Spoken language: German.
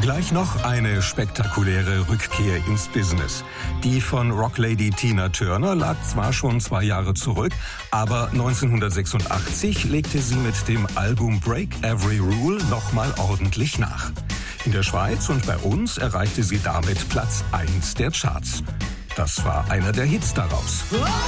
Gleich noch eine spektakuläre Rückkehr ins Business. Die von Rocklady Tina Turner lag zwar schon 2 Jahre zurück, aber 1986 legte sie mit dem Album Break Every Rule nochmal ordentlich nach. In der Schweiz und bei uns erreichte sie damit Platz 1 der Charts. Das war einer der Hits daraus.